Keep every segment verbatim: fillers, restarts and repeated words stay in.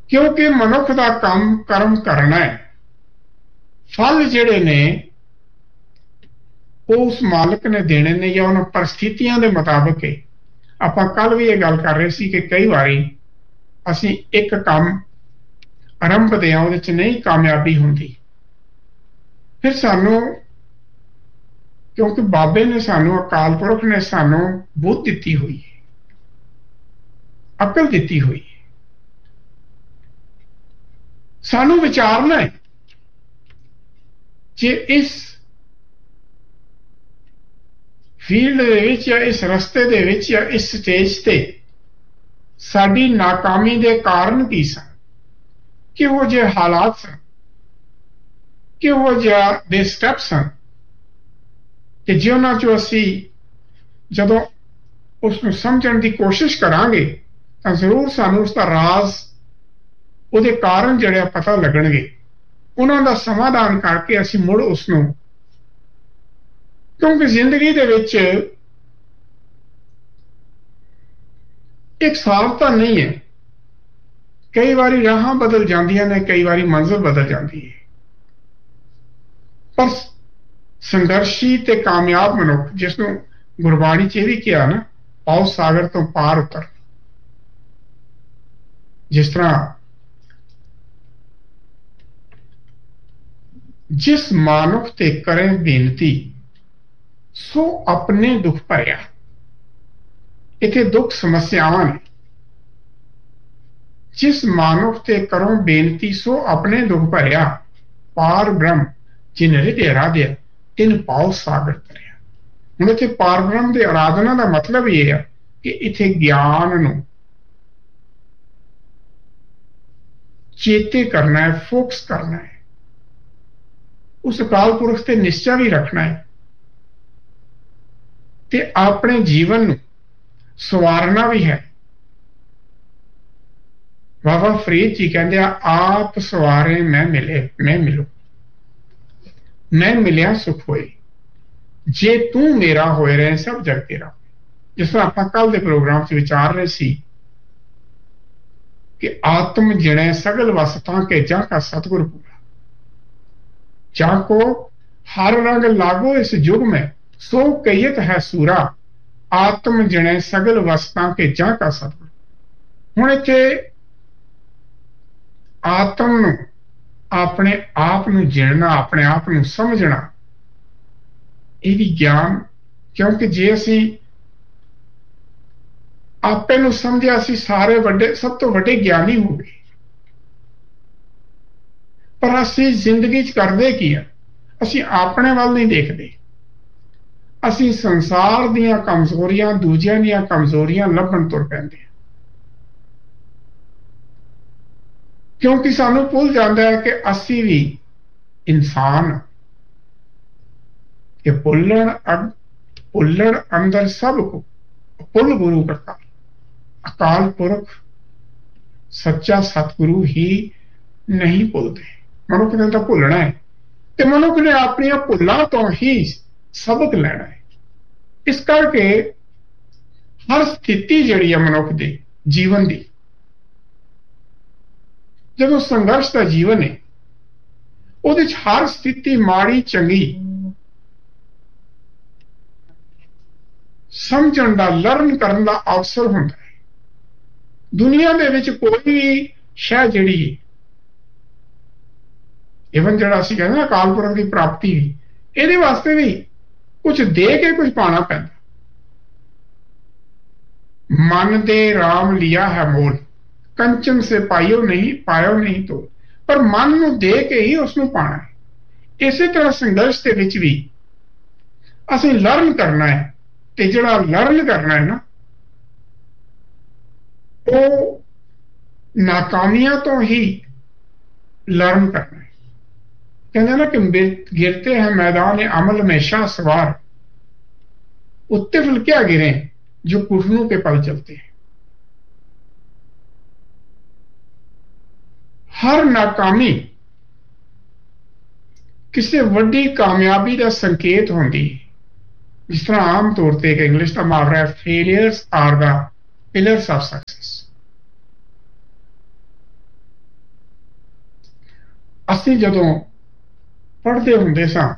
क्योंकि मनुख का काम कर्म करना है, फल जिहड़े ने उस मालिक ने देने ने या उन परिस्थितियों के मुताबिक है। आपां कल भी ये गल कर रहे सी कि कई बारी असीं एक काम आरंभदे हां, उहदे च नहीं कामयाबी हुंदी, फिर सानू क्योंकि बाबे ने सानू, अकाल पुरख ने सानू बुद्ध दिती हुई है, अकल दिती हुई है, सानू विचारना है जे इस फील्ड दे विच या इस रस्ते दे विच या इस स्टेज ते साडी नाकामी दे कारण की सन, किहो जे हालात सन, किहो जिहा दे स्टैप सन कि जिन्हां चों असीं जदों उसनूं समझण दी कोशिश करांगे तां जरूर सानूं उसदा राज, ਉਹਦੇ ਕਾਰਨ ਜਿਹੜੇ पता लगणगे, उन्हां दा समाधान करके असीं मुड़ उसनूं, क्योंकि जिंदगी दे विच एक सारता नहीं है। कई बारी राहां बदल जांदियां ने, कई बारी मंजिल बदल जाती है, पर संघर्षी ते कामयाब मनुख जिसनूं गुरबाणी च भी किया ना, पाओ सागर तो पार उतर। जिस तरह जिस मानुख ते करें बेनती सो अपने दुख भरिया, इथे दुख समस्यावां ने। जिस मानुख ते करो बेनती सो अपने दुख भरिया, पार ब्रह्म जिन हृदय आराध्या तिन पाओ सागर तरिया। हुण इथे पार ब्रह्म की आराधना का मतलब यह है कि इथे ज्ञान नूं चेते करना है, फोकस करना है, उस अकाल पुरख से निश्चय भी रखना है ते अपने जीवन नूं सवारना भी है। बाबा फरीद जी कहते हैं, आप सवारे मैं मिले, मैं मिलूं, मैं मिलिया सुख होए, जे तू मेरा होए रहे सब जग तेरा। जिस तरह आप कल के प्रोग्राम से विचार रहे सी कि आत्म जिणे सगल वसता के जा का सतगुरु पूरा, जाको हर रंग लागो इस युग में सो कहियत है सूरा, आत्म जिणे सगल वसता के जा का सतगुरु। हुण इत्थे आत्म नूं अपने आप नूं जिणना, अपने आप नूं समझना, यह भी ज्ञान। क्योंकि जे असीं आपे नूं समझिया असीं सारे वड्डे, सब तो वड्डे ज्ञानी हो गए, पर असीं जिंदगी च करदे की आ? असीं अपने वाल नहीं देखते, असीं संसार दीयां कमजोरियां, दूजियां दीयां कमजोरियां लभण तुर पैंदे आ। क्योंकि सानू भुल जाता है कि असी भी इंसान, कि भुलण भुलण अंदर सब को भुल गुरु करता। अकाल पुरख सच्चा सतगुरु ही नहीं भुलते। मनुख ने तो भुलना है, तो मनुख ने अपन भुलों तो ही सबक लेना है। इस करके हर स्थिति जिहड़ी है मनुख के जीवन की, जब संघर्ष का जीवन है, उहदे च हर स्थिति माड़ी चंगी समझण दा, लर्न करन दा अवसर हुंदा है। दुनिया दे विच कोई भी शै जिहड़ी है, इवन जिहड़ा असीं कहंदे ना अकाल पुरख की प्राप्ति भी, इहदे वास्ते भी कुछ दे के कुछ पाना पैंदा। मन दे राम लिया है मोल, कंचन से पाइयो नहीं पायो नहीं तो, पर मन नूं दे के ही उसनूं पाना है। इसी तरह संघर्ष के विच भी असीं लर्न करना है, ते जिहड़ा लर्न करना है ना, वो नाकामियां तो ही लर्न करना है। कहते ना कि गिरते हैं मैदान अमल में शाह सवार, उत्तिफल क्या गिरे जो कुफनों के पल चलते हैं। हर नाकामी किसी वड्डी कामयाबी का संकेत होती है। जिस तरह आम तौर पर एक इंग्लिश का मुहावरा है, failures are the pillars of success. ਅਸੀਂ ਜਦੋਂ ਪੜ੍ਹਦੇ ਹੁੰਦੇ ਸਾਂ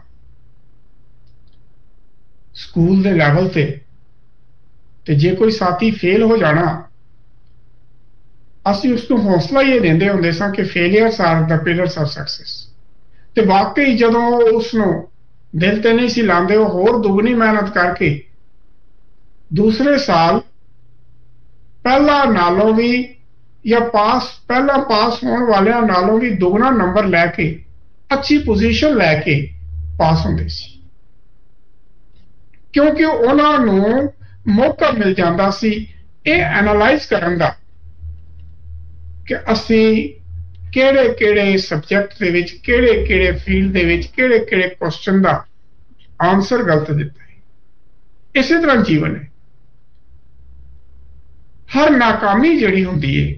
ਸਕੂਲ ਦੇ ਲੈਵਲ ਤੇ ਤੇ ਜੇ ਕੋਈ ਸਾਥੀ ਫੇਲ ਹੋ ਜਾਣਾ ਅਸੀਂ ਉਸ ਨੂੰ ਹੌਸਲਾ ਹੀ ਇਹ ਦਿੰਦੇ ਹੁੰਦੇ ਸਾਂ ਕਿ ਫੇਲੀਅਰਸ are the pillars of success. ਤੇ ਵਾਕਈ ਜਦੋਂ ਉਸ ਨੂੰ ਦਿਲ ਤੇ ਨਹੀਂ ਸੀ ਲਾਉਂਦੇ, ਉਹ ਹੋਰ ਦੁੱਗਣੀ ਮਿਹਨਤ ਕਰਕੇ ਦੂਸਰੇ ਸਾਲ ਪਹਿਲਾਂ ਨਾਲੋਂ ਵੀ ਜਾਂ ਪਾਸ ਪਹਿਲਾਂ ਪਾਸ ਹੋਣ ਵਾਲਿਆਂ ਨਾਲੋਂ ਵੀ ਦੁੱਗਣਾ ਨੰਬਰ ਲੈ ਕੇ ਅੱਛੀ ਪੋਜੀਸ਼ਨ ਲੈ ਕੇ ਪਾਸ ਹੁੰਦੇ ਸੀ, ਕਿਉਂਕਿ ਉਹਨਾਂ ਨੂੰ ਮੌਕਾ ਮਿਲ ਜਾਂਦਾ ਸੀ ਇਹ ਐਨਾਲਾਈਜ਼ ਕਰਨ ਦਾ ਕਿ ਅਸੀਂ ਕਿਹੜੇ ਕਿਹੜੇ ਸਬਜੈਕਟ ਦੇ ਵਿੱਚ ਕਿਹੜੇ ਕਿਹੜੇ ਫੀਲਡ ਦੇ ਵਿੱਚ ਕਿਹੜੇ ਕਿਹੜੇ ਕੁਐਸਚਨ ਦਾ ਆਨਸਰ ਗਲਤ ਦਿੱਤਾ ਹੈ। ਇਸੇ ਤਰ੍ਹਾਂ ਜੀਵਨ ਹੈ, ਹਰ ਨਾਕਾਮੀ ਜਿਹੜੀ ਹੁੰਦੀ ਹੈ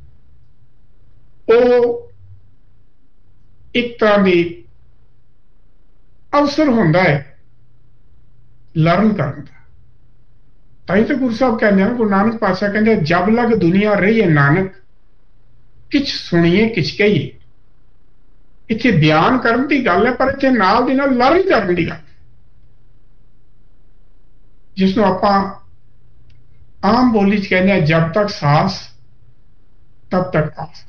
ਉਹ ਇੱਕ ਤਰ੍ਹਾਂ ਦੀ ਅਵਸਰ ਹੁੰਦਾ ਹੈ ਲਰਨ ਕਰਨ ਦਾ। ਤਾਂ ਹੀ ਤਾਂ ਗੁਰੂ ਸਾਹਿਬ ਕਹਿੰਦੇ ਹਨ, ਗੁਰੂ ਨਾਨਕ ਪਾਤਸ਼ਾਹ ਕਹਿੰਦੇ ਜਬ ਲਗ ਦੁਨੀਆ ਰਹੀ ਹੈ ਨਾਨਕ ਕਿਛ ਸੁਣੀਏ ਕਿਛ ਕਹੀਏ। ਇੱਥੇ ਬਿਆਨ ਕਰਨ ਦੀ ਗੱਲ ਹੈ, ਪਰ ਇੱਥੇ ਨਾਲ ਦੀ ਨਾਲ ਲਰਨ ਕਰਨ ਦੀ ਗੱਲ, ਜਿਸ ਨੂੰ ਆਪਾਂ ਆਮ ਬੋਲੀ 'ਚ ਕਹਿੰਦੇ ਆ ਜਬ ਤੱਕ ਸਾਸ ਤਬ ਤੱਕ ਆਸ।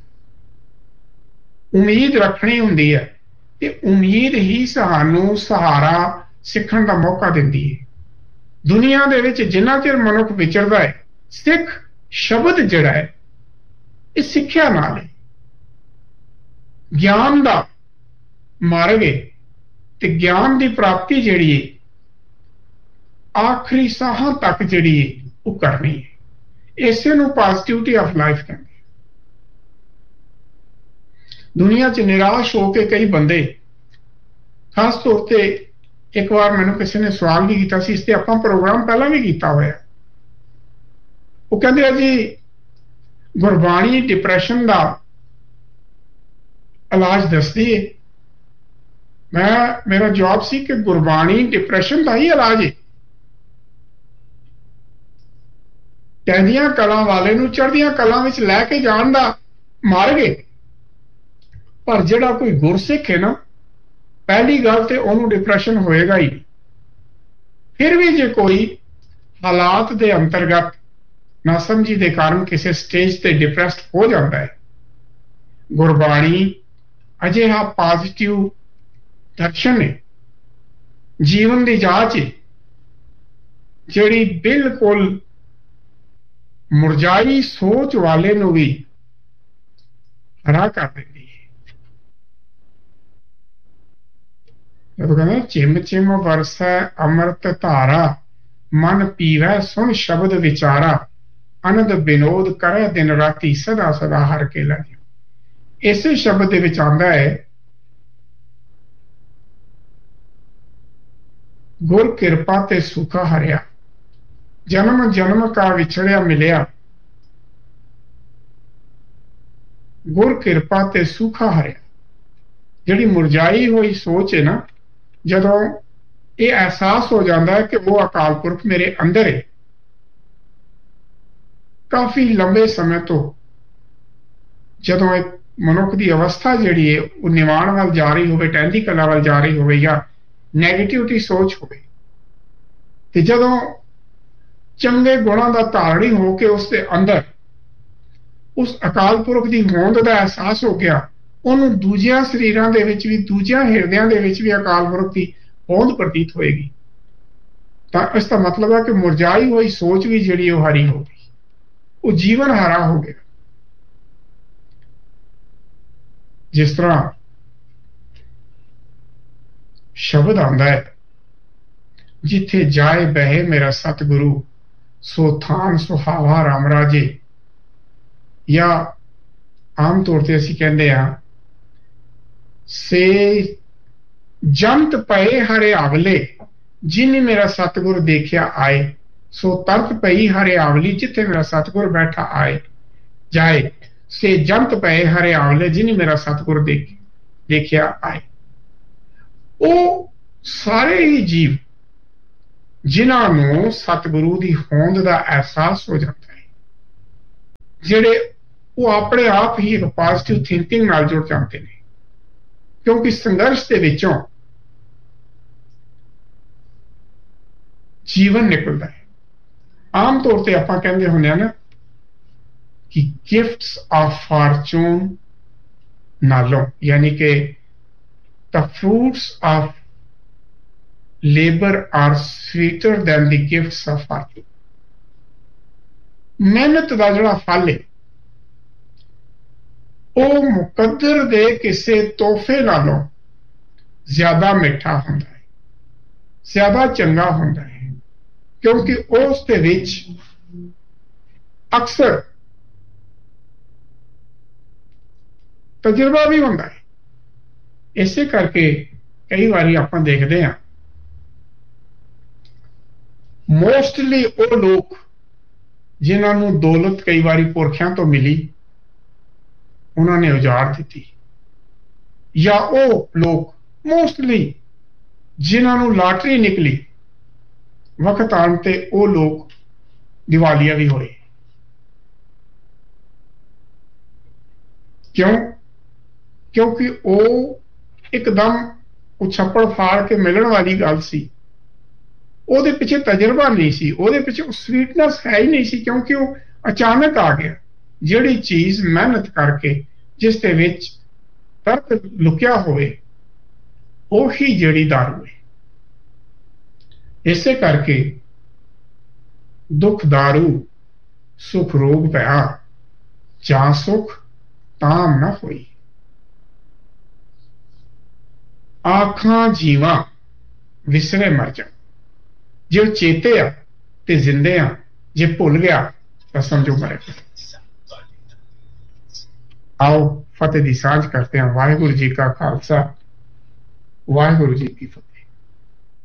ਉਮੀਦ ਰੱਖਣੀ ਹੁੰਦੀ ਹੈ ਤੇ ਉਮੀਦ ਹੀ ਸਾਨੂੰ ਸਹਾਰਾ ਸਿੱਖਣ ਦਾ ਮੌਕਾ ਦਿੰਦੀ ਹੈ। ਦੁਨੀਆ ਦੇ ਵਿੱਚ ਜਿੰਨਾ ਚਿਰ ਮਨੁੱਖ ਵਿਚਰਦਾ ਹੈ, ਸਿੱਖ ਸ਼ਬਦ ਜਿਹੜਾ ਹੈ ਇਹ ਸਿੱਖਿਆ ਨਾਲ ਹੈ, ਗਿਆਨ ਦਾ ਮਾਰਗ ਹੈ ਤੇ ਗਿਆਨ ਦੀ ਪ੍ਰਾਪਤੀ ਜਿਹੜੀ ਹੈ ਆਖਰੀ ਸਾਹਾਂ ਤੱਕ ਜਿਹੜੀ ਹੈ ਉਹ ਕਰਨੀ ਹੈ। ਇਸੇ ਨੂੰ ਪੋਜ਼ਿਟਿਵਿਟੀ ਆਫ ਲਾਈਫ ਕਹਿੰਦੇ। ਦੁਨੀਆ 'ਚ ਨਿਰਾਸ਼ ਹੋ ਕੇ ਕਈ ਬੰਦੇ, ਖਾਸ ਤੌਰ ਤੇ ਇੱਕ ਵਾਰ ਮੈਨੂੰ ਕਿਸੇ ਨੇ ਸਵਾਲ ਵੀ ਕੀਤਾ ਸੀ, ਇਸ ਤੇ ਆਪਾਂ ਪ੍ਰੋਗਰਾਮ ਪਹਿਲਾਂ ਵੀ ਕੀਤਾ ਹੋਇਆ। ਉਹ ਕਹਿੰਦੇ ਆ ਜੀ ਗੁਰਬਾਣੀ ਡਿਪਰੈਸ਼ਨ ਦਾ ਇਲਾਜ ਦੱਸਦੀ ਹੈ। ਮੈਂ ਮੇਰਾ ਜਵਾਬ ਸੀ ਕਿ ਗੁਰਬਾਣੀ ਡਿਪਰੈਸ਼ਨ ਦਾ ਹੀ ਇਲਾਜ ਹੈ। ਚੜ੍ਹਦੀਆਂ ਕਲਾਂ ਵਾਲੇ ਨੂੰ ਚੜ੍ਹਦੀਆਂ ਕਲਾਂ ਵਿੱਚ ਲੈ ਕੇ ਜਾਣ ਦਾ ਮਾਰਗ ਹੈ, ਪਰ ਜਿਹੜਾ ਕੋਈ ਗੁਰਸਿੱਖ ਹੈ ਨਾ, ਪਹਿਲੀ ਗੱਲ ਤੇ ਉਹਨੂੰ ਡਿਪਰੈਸ਼ਨ ਹੋਏਗਾ ਹੀ। ਫਿਰ ਵੀ ਜੇ ਕੋਈ ਹਾਲਾਤ ਦੇ ਅੰਤਰਗਤ ਨਾਸਮਝੀ ਦੇ ਕਾਰਨ ਕਿਸੇ ਸਟੇਜ ਤੇ ਡਿਪਰੈਸਡ ਹੋ ਜਾਂਦਾ ਹੈ, ਗੁਰਬਾਣੀ ਅਜਿਹਾ ਪੋਜ਼ਿਟਿਵ ਦਰਸ਼ਨ ਹੈ, ਜੀਵਨ ਦੀ ਜਾਂਚ ਹੈ, ਜਿਹੜੀ ਬਿਲਕੁਲ ਮੁਰਝਾਈ ਸੋਚ ਵਾਲੇ ਨੂੰ ਵੀ ਹਰਾ ਕਰ ਦਿੰਦੀ ਹੈ। ਜਦੋਂ ਕਹਿੰਦੇ ਚਿਮ ਚਿਮ ਵਰਸੈ ਅੰਮ੍ਰਿਤ ਧਾਰਾ, ਮਨ ਪੀਵੈ ਸੁਣ ਸ਼ਬਦ ਵਿਚਾਰਾ, ਅਨੰਦ ਵਿਨੋਦ ਕਰੈ ਦਿਨ ਰਾਤੀ, ਸਦਾ ਸਦਾ ਹਰ ਕੇਲਾ ਜੀ। ਇਸੇ ਸ਼ਬਦ ਦੇ ਵਿੱਚ ਆਉਂਦਾ ਹੈ ਗੁਰ ਕਿਰਪਾ ਤੇ ਸੁਖਾ ਹਰਿਆ, ਜਨਮ ਜਨਮ ਕਾ ਵਿਛੜਿਆ ਮਿਲਿਆ, ਗੁਰ ਕਿਰਪਾ ਤੇ ਸੁਖਾ ਹਰਿਆ। ਜਿਹੜੀ ਮੁਰਝਾਈ ਹੋਈ ਸੋਚ ਹੈ ਨਾ, ਜਦੋਂ ਇਹ ਅਹਿਸਾਸ ਹੋ ਜਾਂਦਾ ਹੈ ਕਿ ਉਹ ਅਕਾਲ ਪੁਰਖ ਮੇਰੇ ਅੰਦਰ ਹੈ, ਕਾਫੀ ਲੰਬੇ ਸਮੇਂ ਤੋਂ ਜਦੋਂ ਇੱਕ ਮਨੁੱਖ ਦੀ ਅਵਸਥਾ ਜਿਹੜੀ ਹੈ ਉਹ ਨਿਵਾਣ ਵੱਲ ਜਾ ਰਹੀ ਹੋਵੇ, ਟਹਿੰਦੀ ਕਲਾ ਵੱਲ ਜਾ ਰਹੀ ਹੋਵੇ ਜਾਂ ਨੈਗੇਟਿਵਿਟੀ ਸੋਚ ਹੋਵੇ, ਤੇ ਜਦੋਂ ਚੰਗੇ ਗੁਣਾਂ ਦਾ ਧਾਰਣੀ ਹੋ ਕੇ ਉਸ ਦੇ ਅੰਦਰ ਉਸ ਅਕਾਲ ਪੁਰਖ ਦੀ ਹੋਂਦ ਦਾ ਅਹਿਸਾਸ ਹੋ ਗਿਆ, ਉਹਨੂੰ ਦੂਜਿਆਂ ਸਰੀਰਾਂ ਦੇ ਵਿੱਚ ਵੀ, ਦੂਜਿਆਂ ਹਿਰਦਿਆਂ ਦੇ ਵਿੱਚ ਵੀ ਅਕਾਲ ਪੁਰਖ ਦੀ ਹੋਂਦ ਪ੍ਰਤੀਤ ਹੋਏਗੀ। ਤਾਂ ਇਸ ਦਾ ਮਤਲਬ ਹੈ ਕਿ ਮੁਰਝਾਈ ਹੋਈ ਸੋਚ ਵੀ ਜਿਹੜੀ ਉਹ ਹਰੀ ਹੋ ਗਈ, ਉਹ ਜੀਵਨ ਹਰਾ ਹੋ ਗਿਆ। ਜਿਸ ਤਰ੍ਹਾਂ ਸ਼ਬਦ ਆਉਂਦਾ ਹੈ, ਜਿੱਥੇ ਜਾਏ ਬਹਿ ਮੇਰਾ ਸਤਿਗੁਰੂ, ਸੋ ਥਾਨ ਸੁਹਾਵਾ ਰਾਮ ਰਾਜੇ, ਜਾਂ ਆਮ ਤੌਰ ਤੇ ਅਸੀਂ ਕਹਿੰਦੇ ਹਾਂ ਸੇ ਜੰਤ ਪਏ ਹਰੇ ਆਵਲੇ, ਜਿਨੀ ਮੇਰਾ ਸਤਿਗੁਰ ਦੇਖਿਆ ਆਏ, ਸੋ ਤਰਤ ਪਈ ਹਰੇ ਆਵਲੀ, ਜਿੱਥੇ ਮੇਰਾ ਸਤਿਗੁਰ ਬੈਠਾ ਆਏ ਜਾਏ, ਸੇ ਜੰਤ ਪਏ ਹਰੇ ਆਵਲੇ, ਜਿਨੀ ਮੇਰਾ ਸਤਿਗੁਰ ਦੇਖ ਦੇਖਿਆ ਆਏ। ਉਹ ਸਾਰੇ ਹੀ ਜੀਵ ਜਿਨ੍ਹਾਂ ਨੂੰ ਸਤਿਗੁਰੂ ਦੀ ਹੋਂਦ ਦਾ ਅਹਿਸਾਸ ਹੋ ਜਾਂਦਾ ਹੈ, ਜਿਹੜੇ ਉਹ ਆਪਣੇ ਆਪ ਹੀ ਇੱਕ ਪੋਜ਼ਿਟਿਵ ਥਿੰਕਿੰਗ ਨਾਲ ਜੁੜ ਜਾਂਦੇ ਨੇ, क्योंकि संघर्ष के विचों जीवन निकलता है। आम तौर पर आप कहते होंगे ना कि गिफ्ट्स ऑफ फॉर्चून नालों, यानी कि the fruits of labour are sweeter than the gifts of Fortune. मेहनत का जिहड़ा फल है वो मुकद्दर दे किसी तोहफे नालों ज्यादा मिठा होंदा है, ज्यादा चंगा होंदा है, क्योंकि उस दे विच अक्सर तजुर्बा भी होंदा है। इसे करके कई बारी आप देखते हैं मोस्टली वो लोग जिन्होंने दौलत कई बारी पुरखियां तो मिली उन्होंने उजाड़ दी, या वो लोग मोस्टली जिन्होंने लॉटरी निकली वक्त आने ते वो लोग दिवालिया भी होए। क्यों? क्योंकि वो एकदम उछप्पड़ फाड़ के मिलने वाली गल सी, ਉਹਦੇ ਪਿੱਛੇ तजर्बा नहीं सी, ਉਹਦੇ ਪਿੱਛੇ स्वीटनेस है ही नहीं सी, क्योंकि वो अचानक आ गया। ਜਿਹੜੀ चीज़ मेहनत करके जिस दे विच दर्द लुकिया होवे ਉਹੀ ਜਿਹੜੀ दारू है। इसे करके दुख दारू सुख रोग पया, जा सुख ताम ना होई। आखां जीवा विसरे मर जा, जे चेते आ ते जिंदे आ, जे भुल गया तो समझो मरे। आओ फतेह दी सांझ करते हैं। वाहिगुरु जी का खालसा, वाहिगुरु जी की फतेह।